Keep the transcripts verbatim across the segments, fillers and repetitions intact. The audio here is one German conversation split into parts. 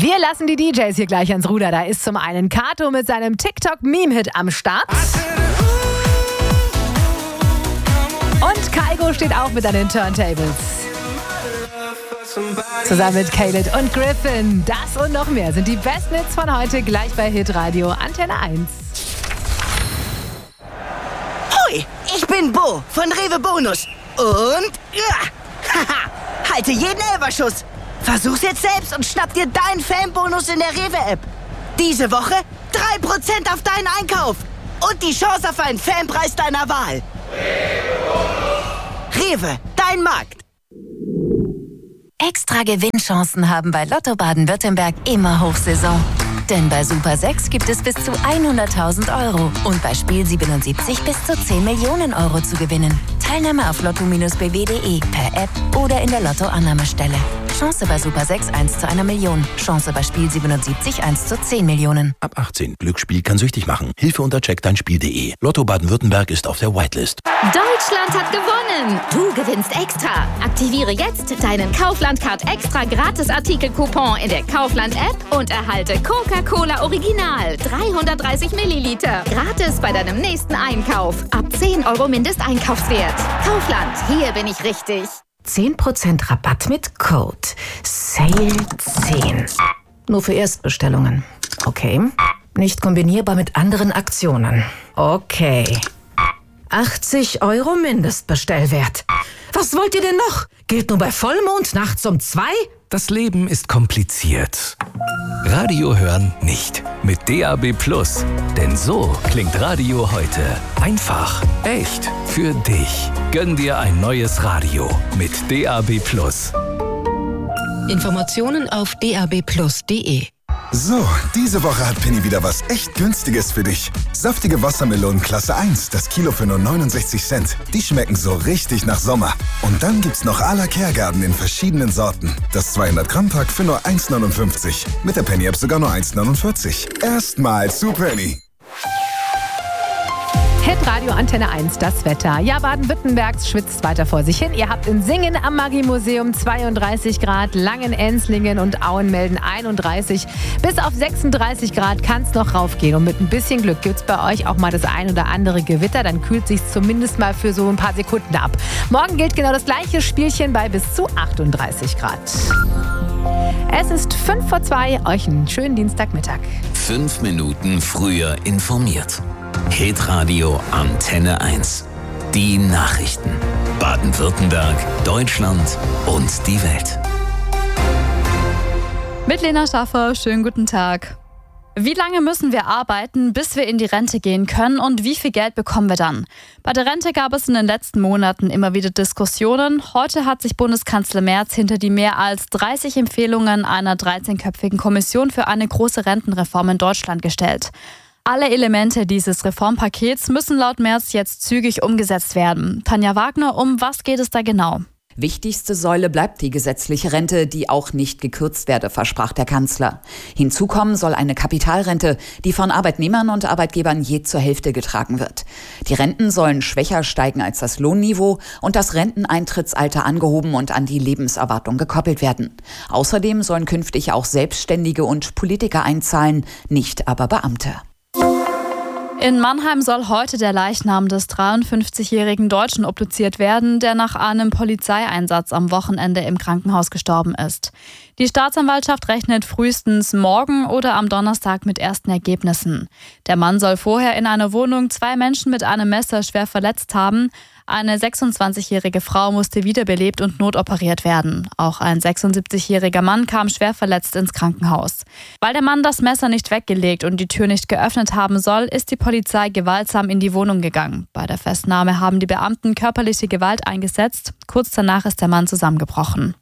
Wir lassen die D Js hier gleich ans Ruder. Da ist zum einen Kato mit seinem TikTok-Meme-Hit am Start. Und Kygo steht auch mit an den Turntables. Zusammen mit Khaled und Griffin. Das und noch mehr sind die besten Hits von heute gleich bei Hitradio Antenne eins. Hoi, ich bin Bo von Rewe Bonus. Und ja, haha, halte jeden Elferschuss. Versuch's jetzt selbst und schnapp dir deinen Fanbonus in der Rewe-App. Diese Woche drei Prozent auf deinen Einkauf. Und die Chance auf einen Fanpreis deiner Wahl. Rewe, dein Markt. Extra Gewinnchancen haben bei Lotto Baden-Württemberg immer Hochsaison. Denn bei Super sechs gibt es bis zu hunderttausend Euro und bei Spiel siebenundsiebzig bis zu zehn Millionen Euro zu gewinnen. Teilnahme auf lotto Bindestrich b w punkt d e, per App oder in der Lotto-Annahmestelle. Chance bei Super sechs eins zu einer Million. Chance bei Spiel siebenundsiebzig eins zu zehn Millionen. Ab achtzehn. Glücksspiel kann süchtig machen. Hilfe unter check dein Spiel punkt de. Lotto Baden-Württemberg ist auf der Whitelist. Deutschland hat gewonnen! Du gewinnst extra. Aktiviere jetzt deinen Kaufland-Card extra Gratis-Artikel-Coupon in der Kaufland-App und erhalte Coca-Cola Original dreihundertdreißig Milliliter. Gratis bei deinem nächsten Einkauf. Ab zehn Euro Mindesteinkaufswert. Kaufland, hier bin ich richtig. zehn Prozent Rabatt mit Code Sale zehn. Nur für Erstbestellungen. Okay. Nicht kombinierbar mit anderen Aktionen. Okay. achtzig Euro Mindestbestellwert. Was wollt ihr denn noch? Gilt nur bei Vollmond nachts um zwei? Das Leben ist kompliziert. Radio hören nicht. Mit D A B Plus. Denn so klingt Radio heute. Einfach, echt, für dich. Gönn dir ein neues Radio mit D A B Plus. Informationen auf d a b plus punkt d e. So, diese Woche hat Penny wieder was echt Günstiges für dich. Saftige Wassermelonen Klasse eins, das Kilo für nur neunundsechzig Cent. Die schmecken so richtig nach Sommer. Und dann gibt's noch à la Kergarten in verschiedenen Sorten. Das zweihundert Gramm Pack für nur eins neunundfünfzig. Mit der Penny-App sogar nur eins neunundvierzig. Erstmal zu Penny. Hitradio Antenne eins, das Wetter. Ja, Baden-Württembergs schwitzt weiter vor sich hin. Ihr habt in Singen am Magie-Museum zweiunddreißig Grad, Langen-Enslingen und Auen melden einunddreißig. Bis auf sechsunddreißig Grad kann es noch raufgehen. Und mit ein bisschen Glück gibt es bei euch auch mal das ein oder andere Gewitter. Dann kühlt sich zumindest mal für so ein paar Sekunden ab. Morgen gilt genau das gleiche Spielchen bei bis zu achtunddreißig Grad. Es ist fünf vor zwei. Euch einen schönen Dienstagmittag. Fünf Minuten früher informiert. Hitradio Antenne eins. Die Nachrichten. Baden-Württemberg, Deutschland und die Welt. Mit Lena Schaffer, schönen guten Tag. Wie lange müssen wir arbeiten, bis wir in die Rente gehen können und wie viel Geld bekommen wir dann? Bei der Rente gab es in den letzten Monaten immer wieder Diskussionen. Heute hat sich Bundeskanzler Merz hinter die mehr als dreißig Empfehlungen einer dreizehnköpfigen Kommission für eine große Rentenreform in Deutschland gestellt. Alle Elemente dieses Reformpakets müssen laut Merz jetzt zügig umgesetzt werden. Tanja Wagner, um was geht es da genau? Wichtigste Säule bleibt die gesetzliche Rente, die auch nicht gekürzt werde, versprach der Kanzler. Hinzu kommen soll eine Kapitalrente, die von Arbeitnehmern und Arbeitgebern je zur Hälfte getragen wird. Die Renten sollen schwächer steigen als das Lohnniveau und das Renteneintrittsalter angehoben und an die Lebenserwartung gekoppelt werden. Außerdem sollen künftig auch Selbstständige und Politiker einzahlen, nicht aber Beamte. In Mannheim soll heute der Leichnam des dreiundfünfzigjährigen Deutschen obduziert werden, der nach einem Polizeieinsatz am Wochenende im Krankenhaus gestorben ist. Die Staatsanwaltschaft rechnet frühestens morgen oder am Donnerstag mit ersten Ergebnissen. Der Mann soll vorher in einer Wohnung zwei Menschen mit einem Messer schwer verletzt haben. Eine sechsundzwanzigjährige Frau musste wiederbelebt und notoperiert werden. Auch ein sechsundsiebzigjähriger Mann kam schwer verletzt ins Krankenhaus. Weil der Mann das Messer nicht weggelegt und die Tür nicht geöffnet haben soll, ist die Polizei gewaltsam in die Wohnung gegangen. Bei der Festnahme haben die Beamten körperliche Gewalt eingesetzt. Kurz danach ist der Mann zusammengebrochen.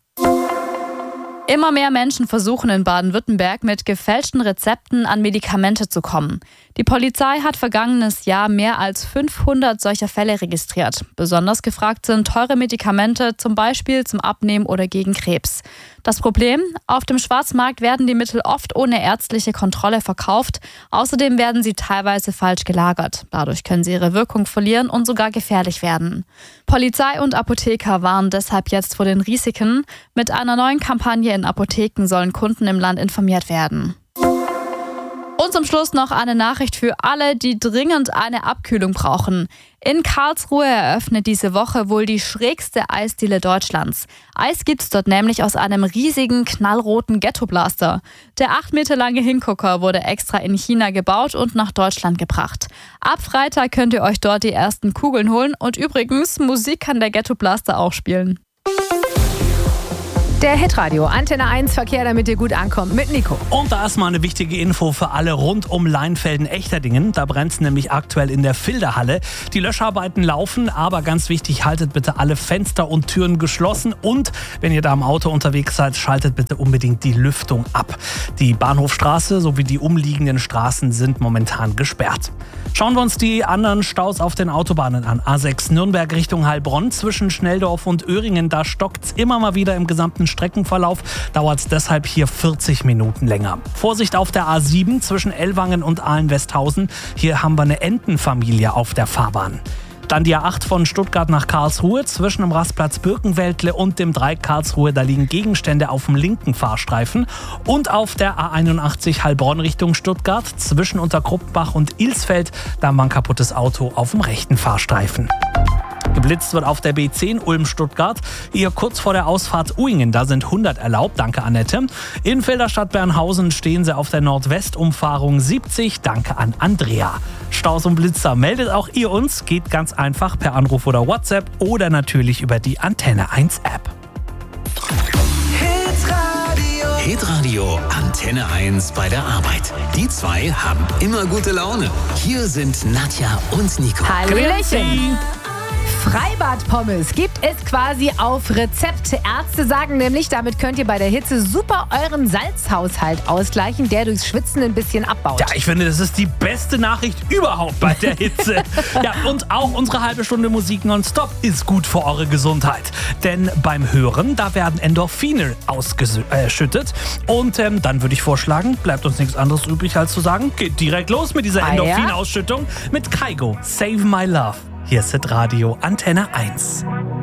Immer mehr Menschen versuchen in Baden-Württemberg mit gefälschten Rezepten an Medikamente zu kommen. Die Polizei hat vergangenes Jahr mehr als fünfhundert solcher Fälle registriert. Besonders gefragt sind teure Medikamente, zum Beispiel zum Abnehmen oder gegen Krebs. Das Problem? Auf dem Schwarzmarkt werden die Mittel oft ohne ärztliche Kontrolle verkauft. Außerdem werden sie teilweise falsch gelagert. Dadurch können sie ihre Wirkung verlieren und sogar gefährlich werden. Polizei und Apotheker warnen deshalb jetzt vor den Risiken. Mit einer neuen Kampagne in Apotheken sollen Kunden im Land informiert werden. Und zum Schluss noch eine Nachricht für alle, die dringend eine Abkühlung brauchen. In Karlsruhe eröffnet diese Woche wohl die schrägste Eisdiele Deutschlands. Eis gibt's dort nämlich aus einem riesigen, knallroten Ghetto-Blaster. Der acht Meter lange Hingucker wurde extra in China gebaut und nach Deutschland gebracht. Ab Freitag könnt ihr euch dort die ersten Kugeln holen. Und übrigens, Musik kann der Ghetto-Blaster auch spielen. Der Hitradio Antenne eins Verkehr, damit ihr gut ankommt, mit Nico. Und da ist mal eine wichtige Info für alle rund um Leinfelden-Echterdingen. Da brennt es nämlich aktuell in der Filderhalle. Die Löscharbeiten laufen, aber ganz wichtig, haltet bitte alle Fenster und Türen geschlossen. Und wenn ihr da im Auto unterwegs seid, schaltet bitte unbedingt die Lüftung ab. Die Bahnhofstraße sowie die umliegenden Straßen sind momentan gesperrt. Schauen wir uns die anderen Staus auf den Autobahnen an. A sechs Nürnberg Richtung Heilbronn zwischen Schnelldorf und Öhringen. Da stockt es immer mal wieder im gesamten Streckenverlauf. Dauert es deshalb hier vierzig Minuten länger. Vorsicht auf der A sieben zwischen Ellwangen und Aalen-Westhausen. Hier haben wir eine Entenfamilie auf der Fahrbahn. Dann die A acht von Stuttgart nach Karlsruhe zwischen dem Rastplatz Birkenwäldle und dem Dreieck Karlsruhe. Da liegen Gegenstände auf dem linken Fahrstreifen. Und auf der A einundachtzig Heilbronn Richtung Stuttgart zwischen Unterkruppbach und Ilsfeld. Da haben wir ein kaputtes Auto auf dem rechten Fahrstreifen. Geblitzt wird auf der B zehn Ulm-Stuttgart. Hier kurz vor der Ausfahrt Uingen, da sind hundert erlaubt. Danke, Annette. In Filderstadt Bernhausen stehen sie auf der Nordwestumfahrung siebzig. Danke an Andrea. Staus und Blitzer, meldet auch ihr uns. Geht ganz einfach per Anruf oder WhatsApp oder natürlich über die Antenne eins App. Hitradio. Hitradio Antenne eins bei der Arbeit. Die zwei haben immer gute Laune. Hier sind Nadja und Nico. Hallöchen. Freibad-Pommes gibt es quasi auf Rezept. Ärzte sagen nämlich, damit könnt ihr bei der Hitze super euren Salzhaushalt ausgleichen, der durchs Schwitzen ein bisschen abbaut. Ja, ich finde, das ist die beste Nachricht überhaupt bei der Hitze. Ja, und auch unsere halbe Stunde Musik nonstop ist gut für eure Gesundheit. Denn beim Hören, da werden Endorphine ausgeschüttet. Und ähm, dann würde ich vorschlagen, bleibt uns nichts anderes übrig, als zu sagen, geht direkt los mit dieser Ah, Endorphinausschüttung mit Kaigo, Save My Love. Hier ist Hitradio Antenne eins.